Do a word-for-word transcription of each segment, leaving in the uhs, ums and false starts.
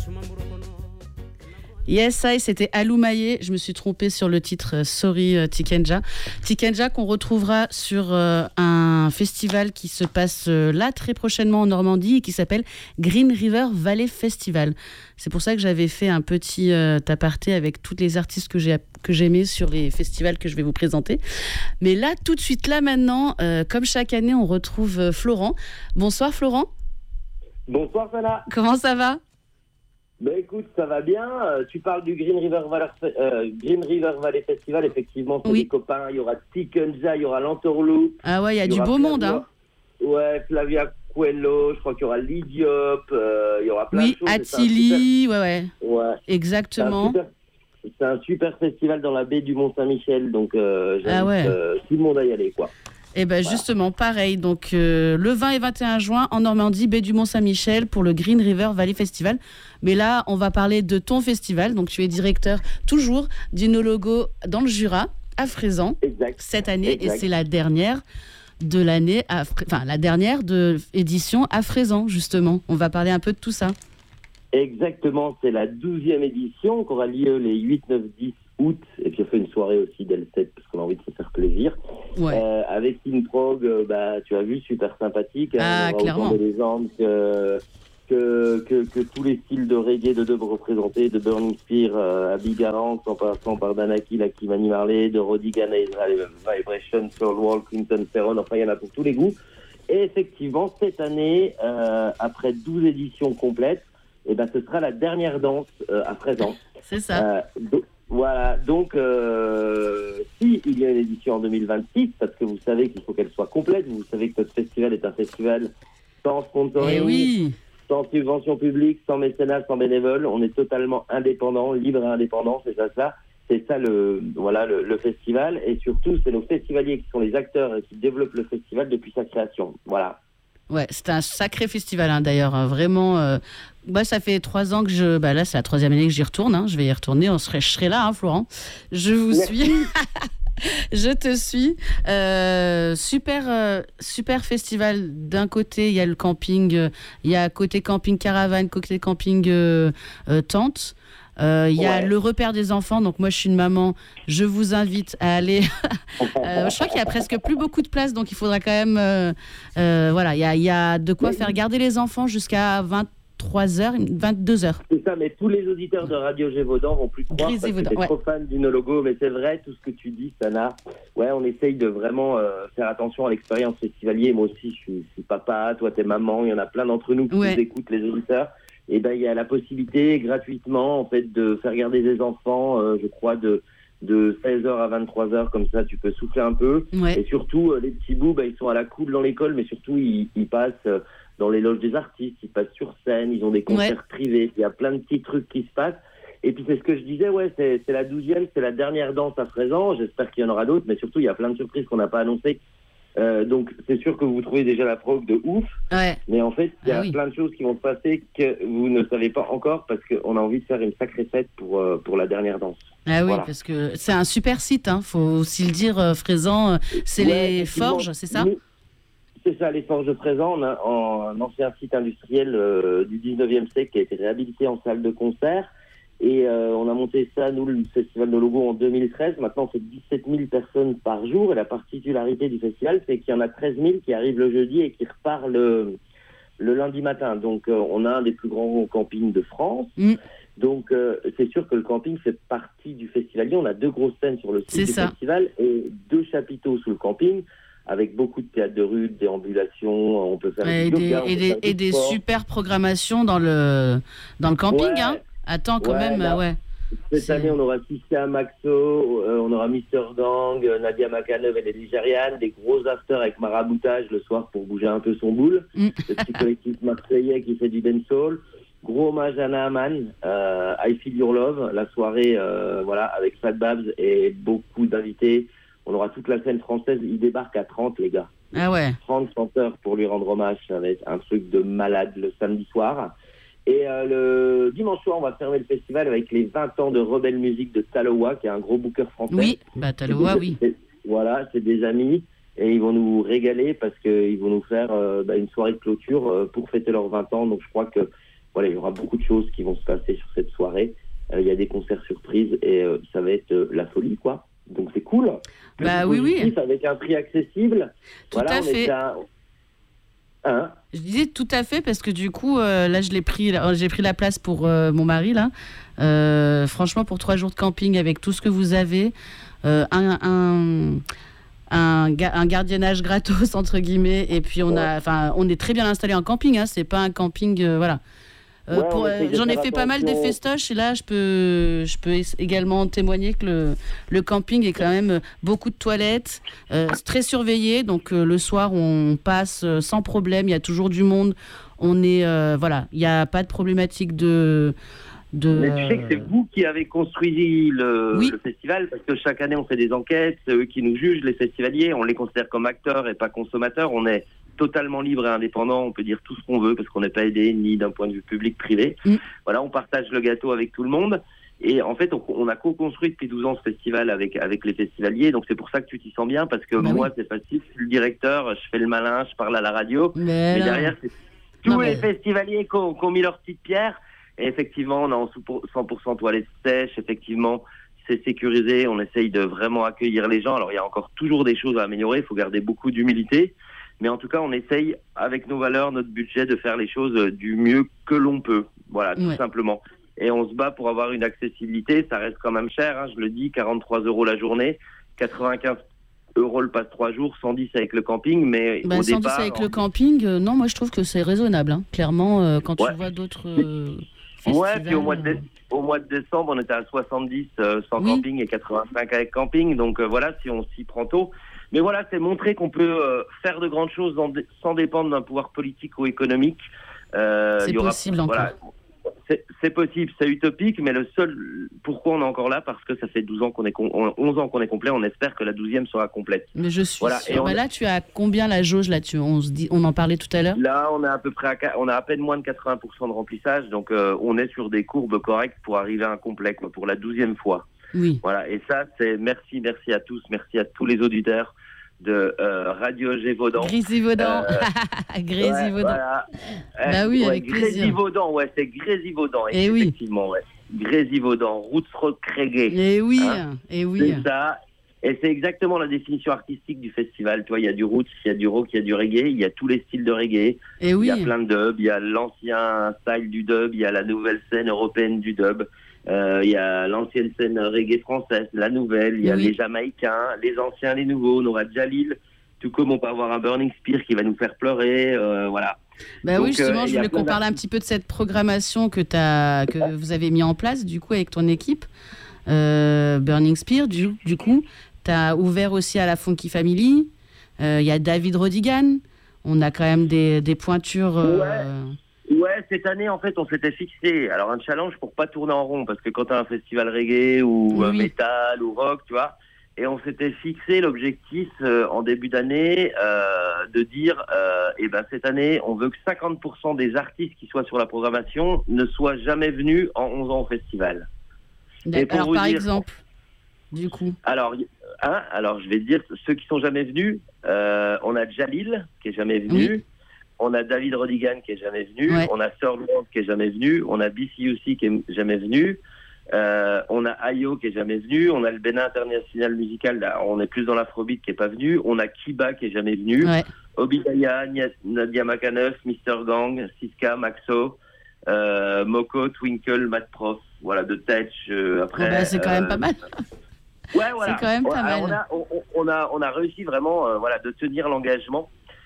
Yes, ça, c'était Alou Maillé. Je me suis trompée sur le titre. euh, Sorry, euh, Tikenja. Tikenja qu'on retrouvera sur euh, un festival qui se passe euh, là très prochainement en Normandie et qui s'appelle Green River Valley Festival. C'est pour ça que j'avais fait un petit euh, aparté avec tous les artistes que j'ai que j'aimais sur les festivals que je vais vous présenter. Mais là, tout de suite, là maintenant, euh, comme chaque année, on retrouve euh, Florent. Bonsoir Florent. Bonsoir Sana. Comment ça va ? Ben écoute, ça va bien. Euh, tu parles du Green River Valley, euh, Green River Valley Festival. Effectivement, c'est Oui. des copains. Il y aura Tikenja, il y aura L'Entourloupe. Ah ouais, il y a il du aura beau Flavia- monde, hein. Ouais, Flavia Coelho. Je crois qu'il y aura Lidiop. Euh, il y aura plein Oui, de choses. et c'est un Attili, ouais, ouais, super- Ouais. C'est un exactement. super, c'est un super festival dans la baie du Mont-Saint-Michel. Donc, euh, j'invite Ah ouais. euh, tout le monde à y aller, quoi. Et ben justement, pareil. Donc euh, le vingt et vingt et un juin en Normandie, baie du Mont-Saint-Michel pour le Green River Valley Festival. Mais là, on va parler de ton festival. Donc tu es directeur toujours d'Inologo dans le Jura à Frézan Exact. cette année Exact. et c'est la dernière de l'année, à Fré- enfin la dernière de édition à Frézan justement. On va parler un peu de tout ça. Exactement, c'est la douzième édition qui aura lieu les huit, neuf, dix août. Et puis on fait une soirée aussi dès le sept parce qu'on a envie de se faire plaisir. Ouais. Euh, avec une prog, euh, bah, tu as vu, super sympathique. Ah, on aura clairement. autant de légendes que, que, que, que tous les styles de reggae de dub représentés, de Burning Spear euh, à Bigarang, en passant par Danaki, Laki Mani Marley, de Rodigan à Israel Vibration, Soulwall, Clinton Ferron, enfin il y en a pour tous les goûts. Et effectivement, cette année, euh, après douze éditions complètes, et ben, ce sera la dernière danse euh, à présent. C'est ça. Euh, do- voilà, donc euh, si il y a une édition en deux mille vingt-six, parce que vous savez qu'il faut qu'elle soit complète, vous savez que notre festival est un festival sans sponsoring, Et oui. sans subvention publique, sans mécénat, sans bénévole, on est totalement indépendant, libre et indépendant, c'est ça, ça. C'est ça le, voilà, le, le festival, et surtout c'est nos festivaliers qui sont les acteurs et qui développent le festival depuis sa création. Voilà. Ouais, c'est un sacré festival hein, d'ailleurs, hein, vraiment. Euh, bah, ça fait trois ans que je. Bah, là, c'est la troisième année que j'y retourne. Hein, je vais y retourner. On serait, je serai là, hein, Florent. Je vous Merci. suis. Je te suis. Euh, super, euh, super festival. D'un côté, il y a le camping. euh, Il y a côté camping caravane, côté camping euh, euh, tente. Euh, Il y a Ouais. le repère des enfants. Donc moi, je suis une maman. Je vous invite à aller. Euh, je crois qu'il y a presque plus beaucoup de place, donc il faudra quand même. euh, euh, voilà, il y a, il y a de quoi Oui. faire garder les enfants jusqu'à vingt-trois heures, vingt-deux heures. C'est ça, mais tous les auditeurs de Radio Gévaudan vont plus croire parce que Grisez-Vaudan, t'es ouais. trop fan du logo, mais c'est vrai tout ce que tu dis, Sana. Ouais, on essaye de vraiment euh, faire attention à l'expérience festivalier. Moi aussi, je suis, je suis papa, toi t'es maman, il y en a plein d'entre nous qui Ouais. nous écoutent, les auditeurs. Et ben il y a la possibilité gratuitement en fait de faire garder des enfants, euh, je crois de de seize heures à vingt-trois heures, comme ça tu peux souffler un peu. Ouais. Et surtout, euh, les petits bouts, bah, ils sont à la cool dans l'école, mais surtout, ils, ils passent euh, dans les loges des artistes, ils passent sur scène, ils ont des concerts privés, il y a plein de petits trucs qui se passent. Et puis, c'est ce que je disais, ouais, c'est, c'est la douzième, c'est la dernière danse à présent. J'espère qu'il y en aura d'autres, mais surtout, il y a plein de surprises qu'on n'a pas annoncées. Euh, donc, c'est sûr que vous trouvez déjà la prog de ouf, Ouais. mais en fait, il y a Ah oui. plein de choses qui vont se passer que vous ne savez pas encore parce qu'on a envie de faire une sacrée fête pour, euh, pour la dernière danse. Ah oui, Voilà. parce que c'est un super site, hein, faut aussi le dire, euh, Frézan. euh, C'est Ouais, les effectivement. forges, c'est ça ? Nous- C'est ça, les forges de Frézan, on a en- un ancien site industriel euh, du dix-neuvième siècle qui a été réhabilité en salle de concert. Et euh, on a monté ça, nous, le Festival de Logo, en deux mille treize. Maintenant, c'est dix-sept mille personnes par jour. Et la particularité du festival, c'est qu'il y en a treize mille qui arrivent le jeudi et qui repartent le, le lundi matin. Donc, euh, on a un des plus grands campings de France. Mm. Donc, euh, c'est sûr que le camping fait partie du festivalier. On a deux grosses scènes sur le site C'est du ça. festival et deux chapiteaux sous le camping, avec beaucoup de théâtre de rue, de déambulation. On peut faire Et du des, yoga, on et peut des, faire du et des sport. super programmations dans le, dans le camping. Ouais. Hein. Attends, quand Ouais, même, là, euh, ouais. Cette C'est- année, on aura Sissia Maxo, euh, on aura Mister Gang, euh, Nadia Makanov et les Nigérianes, des gros afters avec maraboutage le soir pour bouger un peu son boule. Mm. Le petit collectif marseillais qui fait du dancehall. Gros hommage à Naaman, euh, I Feel Your Love, la soirée euh, voilà, avec Fat Babs et beaucoup d'invités. On aura toute la scène française, il débarque à trente, les gars. Ah ouais. trente chanteurs pour lui rendre hommage, ça va être un truc de malade le samedi soir. Et euh, le dimanche soir, on va fermer le festival avec les vingt ans de Rebelle Musique de Talowa, qui est un gros booker français. Oui, bah Talowa, oui. C'est- Voilà, c'est des amis et ils vont nous régaler parce qu'ils vont nous faire euh, bah, une soirée de clôture euh, pour fêter leurs vingt ans. Donc je crois que voilà, il y aura beaucoup de choses qui vont se passer sur cette soirée. Euh, il y a des concerts surprises et euh, ça va être euh, la folie, quoi. Donc c'est cool. Bah oui, oui. Avec un prix accessible. Tout voilà, à fait. À... Hein je disais tout à fait parce que du coup, euh, là, je l'ai pris, là, j'ai pris la place pour euh, mon mari, là. Euh, franchement, pour trois jours de camping avec tout ce que vous avez, euh, un... un... Un, ga- un gardiennage gratos entre guillemets et puis on a enfin on est très bien installé en camping hein, c'est pas un camping euh, voilà euh, ouais, pour, euh, j'en ai fait attention. Pas mal des festoches et là je peux je peux également témoigner que le, le camping est quand même beaucoup de toilettes euh, très surveillé donc euh, le soir on passe euh, sans problème, il y a toujours du monde, on est euh, voilà, il n'y a pas de problématique de De... Mais tu sais que c'est vous qui avez construit le, oui. le festival, parce que chaque année on fait des enquêtes, c'est eux qui nous jugent, les festivaliers, on les considère comme acteurs et pas consommateurs, on est totalement libre et indépendant, on peut dire tout ce qu'on veut parce qu'on n'est pas aidé ni d'un point de vue public-privé. Mm. Voilà, on partage le gâteau avec tout le monde et en fait on, on a co-construit depuis douze ans ce festival avec, avec les festivaliers, donc c'est pour ça que tu t'y sens bien, parce que bah moi oui. c'est facile, je suis le directeur, je fais le malin, je parle à la radio, mais, mais derrière c'est tous non, les mais... festivaliers qui ont, qui ont mis leur petite pierre. Et effectivement, on est en cent pour cent toilettes sèches, effectivement, c'est sécurisé, on essaye de vraiment accueillir les gens. Alors, il y a encore toujours des choses à améliorer, il faut garder beaucoup d'humilité, mais en tout cas, on essaye, avec nos valeurs, notre budget, de faire les choses du mieux que l'on peut, voilà, tout ouais. simplement. Et on se bat pour avoir une accessibilité, ça reste quand même cher, hein, je le dis, quarante-trois euros la journée, quatre-vingt-quinze euros le passe trois jours, cent dix avec le camping, mais bah, au cent dix départ... avec en... le camping, euh, non, moi je trouve que c'est raisonnable, hein. Clairement, euh, quand ouais. tu vois d'autres... Euh... Ouais, puis au mois, de dé- au mois de décembre, on était à soixante-dix euh, sans oui. camping et quatre-vingt-cinq avec camping. Donc euh, voilà, si on s'y prend tôt. Mais voilà, c'est montrer qu'on peut euh, faire de grandes choses dé- sans dépendre d'un pouvoir politique ou économique. Euh, c'est y aura, possible voilà, encore. C'est, c'est possible, c'est utopique, mais le seul... Pourquoi on est encore là ? Parce que ça fait douze ans qu'on est... onze ans qu'on est complet, on espère que la douzième sera complète. Mais je suis voilà. sûre. Bah là, tu as combien la jauge là-dessus ? on, se dit... on en parlait tout à l'heure ? Là, on est à peu près à... On a à peine moins de quatre-vingts pour cent de remplissage, donc euh, on est sur des courbes correctes pour arriver à un complet, quoi, pour la douzième fois. Oui. Voilà, et ça, c'est... Merci, merci à tous, merci à tous les auditeurs de euh, Radio Gévaudan. Grésivaudan. Euh, Grésivaudan. Ouais, voilà. Bah oui, ouais, avec plaisir. Grésivaudan, ouais, c'est Grésivaudan, et effectivement, oui. ouais. Grésivaudan, Roots-Rock-Reggae. Et oui, hein et oui. C'est ça. Et c'est exactement la définition artistique du festival. Tu vois, il y a du roots, il y a du rock, il y a du reggae, il y a tous les styles de reggae. Et oui. Il y a plein de dubs, il y a l'ancien style du dub, il y a la nouvelle scène européenne du dub. Euh, il y a l'ancienne scène reggae française, la nouvelle, il y a oui. les Jamaïcains, les anciens, les nouveaux, on aura Jalil, tout comme on peut avoir un Burning Spear qui va nous faire pleurer, euh, voilà. Bah Donc, oui, justement, euh, je voulais qu'on parle un petit peu de cette programmation que, t'as, que vous avez mis en place, du coup, avec ton équipe. Euh, Burning Spear, du, du coup, tu as ouvert aussi à la Funky Family, il euh, y a David Rodigan, on a quand même des, des pointures... Euh... Ouais. Ouais, cette année, en fait, on s'était fixé alors un challenge pour pas tourner en rond, parce que quand tu as un festival reggae ou oui. métal ou rock, tu vois, et on s'était fixé l'objectif euh, en début d'année euh, de dire, euh, eh ben cette année, on veut que cinquante pour cent des artistes qui soient sur la programmation ne soient jamais venus en onze ans au festival. Alors, par dire, exemple, du coup alors, hein, alors, je vais te dire, ceux qui sont jamais venus, euh, on a Jalil, qui est jamais venu. Oui. On a David Rodigan qui est jamais venu, ouais. on a Sir Lord qui est jamais venu, on a B C U C qui est jamais venu, euh, on a Ayo qui est jamais venu, on a le Bénin International Musical, là, on est plus dans l'afrobeat qui est pas venu, on a Kiba qui est jamais venu, ouais. Obidaya, Nadia Makaneuf, Mister Gang, Siska, Maxo, euh, Moko, Twinkle, Matt Prof, voilà, de Tech, euh, après... Oh bah, c'est quand euh, même pas mal. Ouais, voilà. C'est quand même pas ouais, mal. On a, on, on, a, on a réussi vraiment euh, voilà, de tenir l'engagement.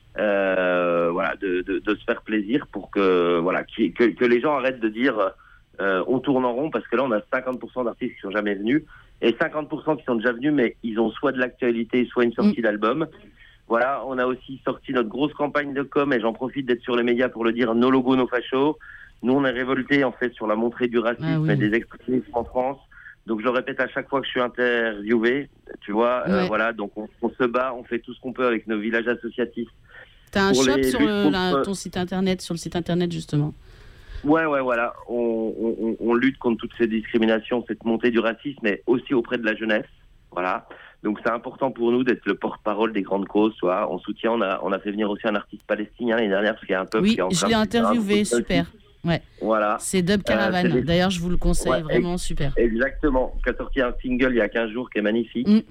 Euh, voilà, de, de, de se faire plaisir pour que, voilà, qui, que, que les gens arrêtent de dire euh, on tourne en rond, parce que là on a cinquante pour cent d'artistes qui sont jamais venus et cinquante pour cent qui sont déjà venus mais ils ont soit de l'actualité soit une sortie mmh. d'album. Voilà, on a aussi sorti notre grosse campagne de com et j'en profite d'être sur les médias pour le dire, nos logos, nos fachos. Nous on est révoltés en fait sur la montée du racisme ah, oui. et des extrémismes en France. Donc je le répète à chaque fois que je suis interviewé, tu vois, ouais. euh, voilà, donc on, on se bat, on fait tout ce qu'on peut avec nos villages associatifs. T'as un shop sur le, la, ton site internet, sur le site internet justement. Ouais, ouais, voilà. On, on, on lutte contre toutes ces discriminations, cette montée du racisme, mais aussi auprès de la jeunesse. Voilà. Donc c'est important pour nous d'être le porte-parole des grandes causes. Soit on soutient, on a, on a fait venir aussi un artiste palestinien l'année dernière parce qu'il y a un peuple oui, qui est en train je l'ai interviewé, super. Ouais. Voilà. C'est Dub Caravan. Euh, des... D'ailleurs, je vous le conseille, ouais, vraiment ex- super. Exactement. Qui a sorti un single il y a quinze jours qui est magnifique. Mm.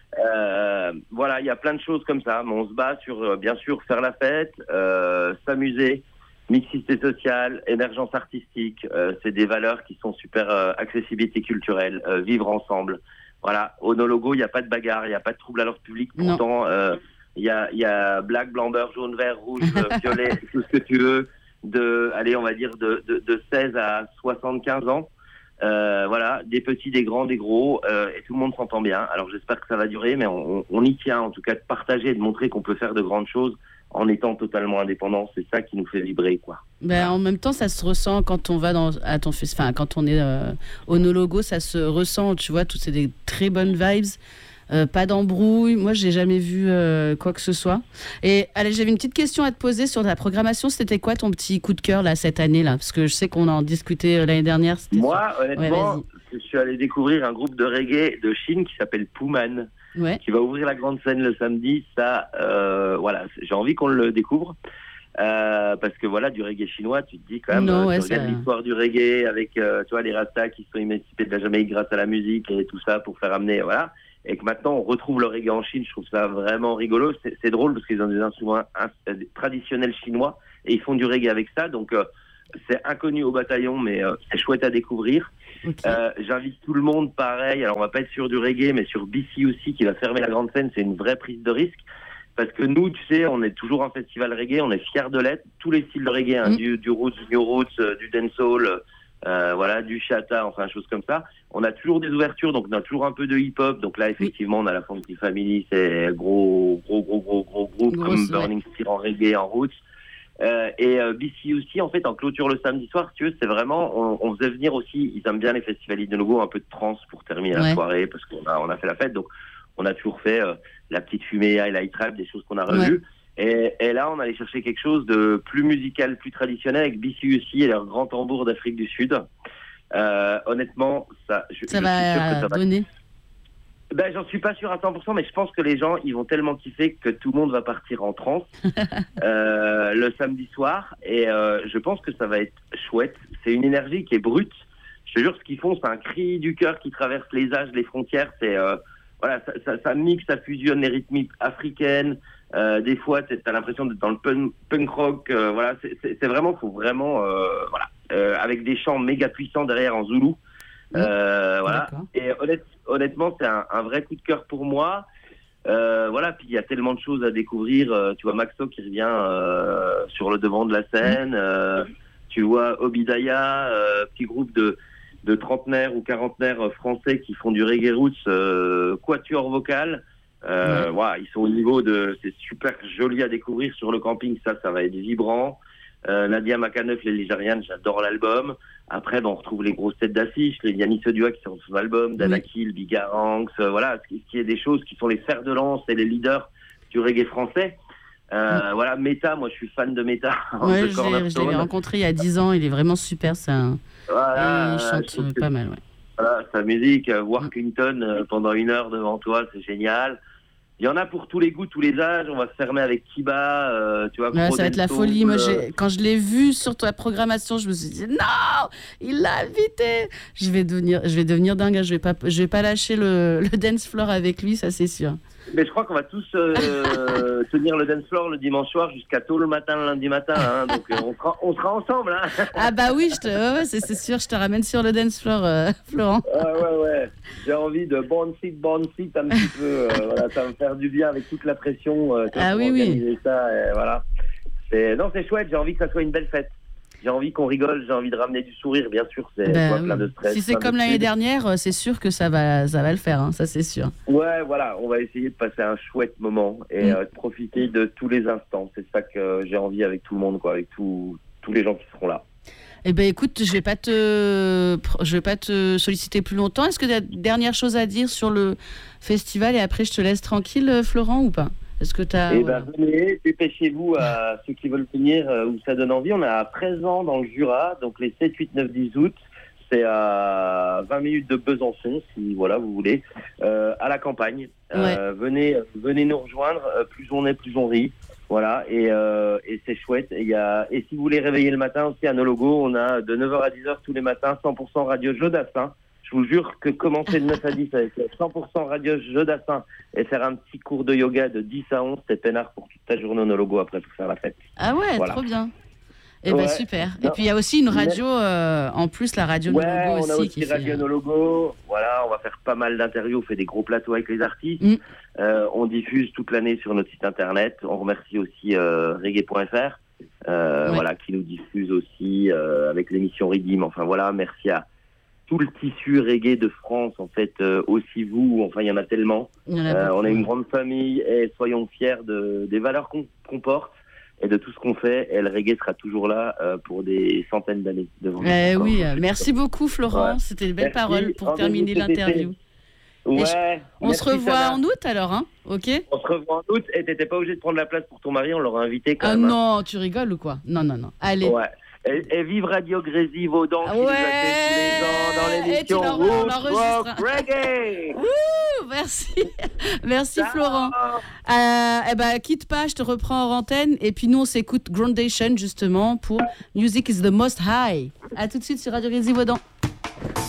Euh, voilà, il y a plein de choses comme ça. Mais on se bat sur, euh, bien sûr, faire la fête, euh, s'amuser, mixité sociale, émergence artistique. Euh, c'est des valeurs qui sont super euh, accessibilité culturelle, euh, vivre ensemble. Voilà. Au No Logo, il n'y a pas de bagarre, il n'y a pas de trouble à l'ordre public. Pourtant, euh, il y a, y a black, blanc, beurre, jaune, vert, rouge, violet, tout ce que tu veux. De, allez, on va dire de, de, de seize à soixante-quinze ans. Euh, voilà, des petits, des grands, des gros, euh, et tout le monde s'entend bien. Alors j'espère que ça va durer, mais on, on y tient, en tout cas, de partager, de montrer qu'on peut faire de grandes choses en étant totalement indépendant. C'est ça qui nous fait vibrer, quoi. Ben, en même temps, ça se ressent quand on va dans, à ton, enfin, quand on est euh, au No Logo, ça se ressent, tu vois, toutes ces des très bonnes vibes. Euh, pas d'embrouille, moi j'ai jamais vu euh, quoi que ce soit. Et allez, j'avais une petite question à te poser sur la programmation. C'était quoi ton petit coup de cœur là cette année là? Parce que je sais qu'on en discutait euh, l'année dernière. Moi, sur... honnêtement, ouais, je suis allé découvrir un groupe de reggae de Chine qui s'appelle Puman, ouais. qui va ouvrir la grande scène le samedi. Ça, euh, voilà, j'ai envie qu'on le découvre. Euh, parce que voilà, du reggae chinois, tu te dis quand même, non, euh, ouais, tu regardes ça... l'histoire du reggae avec, euh, tu vois, les Rastas qui sont émancipés de la Jamaïque grâce à la musique et tout ça pour faire amener, voilà. Et que maintenant on retrouve le reggae en Chine, je trouve ça vraiment rigolo. C'est, c'est drôle parce qu'ils ont des instruments un, traditionnels chinois et ils font du reggae avec ça. Donc euh, c'est inconnu au bataillon, mais euh, c'est chouette à découvrir. Okay. Euh, j'invite tout le monde, pareil. Alors on va pas être sur du reggae, mais sur B C aussi qui va fermer la grande scène. C'est une vraie prise de risque parce que nous, tu sais, on est toujours un festival reggae, on est fiers de l'être. Tous les styles de reggae, hein, mm. du, du roots, du new roots, euh, du dancehall. Euh, voilà, du chata, enfin, choses comme ça. On a toujours des ouvertures, donc on a toujours un peu de hip-hop. Donc là, effectivement, on a la Funky Family, c'est gros, gros, gros, gros, gros groupe comme Burning Spear en reggae, en roots. Euh, et euh, B C aussi, en fait, en clôture le samedi soir, si tu veux, c'est vraiment, on, on faisait venir aussi, ils aiment bien les festivals de Logo, un peu de trance pour terminer ouais. la soirée, parce qu'on a, on a fait la fête. Donc, on a toujours fait euh, la petite fumée, Highlight Trap, des choses qu'on a revues. Ouais. Et, et là, on allait chercher quelque chose de plus musical, plus traditionnel avec B C aussi et leur grand tambour d'Afrique du Sud. Euh, honnêtement, ça, je, ça je va suis sûr que ça va donner. Ben, j'en suis pas sûr à cent pour cent, mais je pense que les gens, ils vont tellement kiffer que tout le monde va partir en transe euh, le samedi soir. Et euh, je pense que ça va être chouette. C'est une énergie qui est brute. Je te jure, ce qu'ils font, c'est un cri du cœur qui traverse les âges, les frontières. C'est euh, voilà, ça, ça, ça mixe, ça fusionne les rythmiques africaines. Euh, des fois, t'as l'impression d'être dans le punk, punk rock. Euh, voilà, c'est, c'est, c'est vraiment, faut vraiment, euh, voilà, euh, avec des chants méga puissants derrière en zoulou. Euh, voilà. Et honnête, honnêtement, c'est un, un vrai coup de cœur pour moi. Euh, voilà. Puis il y a tellement de choses à découvrir. Euh, tu vois Maxo qui revient euh, sur le devant de la scène. Euh, tu vois Obidaya, euh, petit groupe de de trentenaires ou quarantenaires français qui font du reggae roots, euh, quatuor vocal. Euh, ouais. Voilà, ils sont au niveau de, c'est super joli à découvrir sur le camping. Ça, ça va être vibrant. Euh, Nadia Makaneuf, les Ligériennes, j'adore l'album. Après, ben, on retrouve les grosses têtes d'affiche, les Yannis Sedua qui sont sur l'album, Danakil, oui. Bigaranx, euh, voilà, ce qui, ce qui est des choses qui sont les fers de lance et les leaders du reggae français. Euh, oui. Voilà, Meta, moi je suis fan de Meta. Ouais, je, je l'avais rencontré il y a dix ans, il est vraiment super, c'est un... voilà, il chante pas mal, ouais. Voilà, sa musique, euh, Workington euh, pendant une heure devant toi, c'est génial. Il y en a pour tous les goûts, tous les âges. On va se fermer avec Kiba, euh, tu vois. Ouais, ça va être la folie. Moi, j'ai... quand je l'ai vu sur ta programmation, je me suis dit non, il l'a invité. Je vais devenir, je vais devenir dingue. Je vais pas, je vais pas lâcher le, le dance floor avec lui, ça c'est sûr. Mais je crois qu'on va tous euh, tenir le dance floor le dimanche soir jusqu'à tôt le matin, le lundi matin. Hein, donc euh, on, sera, on sera ensemble. Hein. Ah bah oui, je te, ouais, ouais, c'est, c'est sûr, je te ramène sur le dance floor, euh, Florent. Ah ouais, ouais. J'ai envie de born seat, born seat un petit peu. Euh, voilà, ça va me faire du bien avec toute la pression. Euh, ah oui, oui. Ça, et voilà. C'est, non, c'est chouette. J'ai envie que ça soit une belle fête. J'ai envie qu'on rigole, j'ai envie de ramener du sourire, bien sûr, c'est ben, oui. plein de stress. Si c'est comme l'année dernière, c'est sûr que ça va, ça va le faire, hein, ça c'est sûr. Ouais, voilà, on va essayer de passer un chouette moment et mm. euh, de profiter de tous les instants. C'est ça que j'ai envie avec tout le monde, quoi, avec tout, tous les gens qui seront là. Eh ben écoute, je vais pas te, je vais pas te solliciter plus longtemps. Est-ce que tu as dernière chose à dire sur le festival et après je te laisse tranquille, Florent, ou pas? Est-ce que tu as... Eh ben, venez, dépêchez-vous à ceux qui veulent venir euh, où ça donne envie. On est à Présent dans le Jura, donc les sept, huit, neuf, dix août. c'est à vingt minutes de Besançon, si voilà vous voulez, euh, à la campagne. Euh, Ouais. venez, venez nous rejoindre. Euh, plus on est, plus on rit. Voilà, et, euh, et c'est chouette. Et, y a, et si vous voulez réveiller le matin aussi à nos logos, on a de neuf heures à dix heures tous les matins cent pour cent radio Jodassin. Je vous jure que commencer de neuf à dix avec cent pour cent radio Jodassin et faire un petit cours de yoga de dix à onze, c'est peinard pour toute ta journée nos logos après pour faire la fête. Ah ouais, Voilà. trop bien. Eh Ouais. ben super. Et Non. puis il y a aussi une radio, euh, en plus la radio Ouais, Nologo on a aussi, aussi qui fait. Radio euh, Nos Logos. Voilà, on va faire pas mal d'interviews, on fait des gros plateaux avec les artistes. Mm. Euh, on diffuse toute l'année sur notre site internet. On remercie aussi euh, reggae point f r, euh, Ouais. voilà, qui nous diffuse aussi euh, avec l'émission Redeem. Enfin voilà, merci à tout le tissu reggae de France, en fait, euh, aussi vous. Enfin, il y en a tellement. il y en a Euh, beaucoup, on est une ouais. grande famille et soyons fiers de, des valeurs qu'on qu'on porte et de tout ce qu'on fait. Et le reggae sera toujours là euh, pour des centaines d'années devant nous. Eh encore. oui, euh, merci beaucoup Florent, Ouais. c'était une belle Merci. parole pour Rendez-vous terminer cet été. l'interview. Ouais. Et On merci, se revoit Sana. en août alors, hein, ok? On se revoit en août et t'étais pas obligé de prendre la place pour ton mari, on l'aurait invité quand Ah même. hein. non, tu rigoles ou quoi? Non, non, non. Allez. Ouais. Et, et vive Radio Grésy Vaudan qui Ouais. nous accueille tous les ans dans Et tu l'émission l'en- on Roots l'enregistre. Rock Reggae. Ouh, merci, merci Ciao. Florent. Euh, eh ben, quitte pas, je te reprends en antenne. Et puis nous, on s'écoute Groundation justement pour Music is the Most High. À tout de suite sur Radio Grésy Vaudan.